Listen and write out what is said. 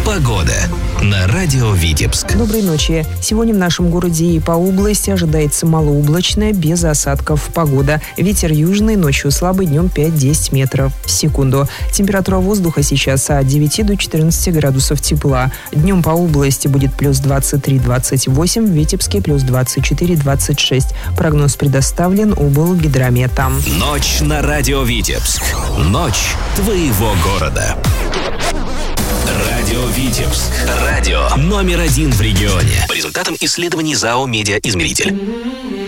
Погода на радио Витебск. Доброй ночи. Сегодня в нашем городе и по области ожидается малооблачная, без осадков погода. Ветер южный, ночью слабый, днем 5-10 метров в секунду. Температура воздуха сейчас от 9 до 14 градусов тепла. Днем по области будет плюс 23-28, в Витебске плюс 24-26. Прогноз предоставлен облгидромета. Ночь на радио Витебск. Ночь твоего города. Радио Витебск. Радио номер 1 в регионе. По результатам исследований ЗАО «Медиаизмеритель».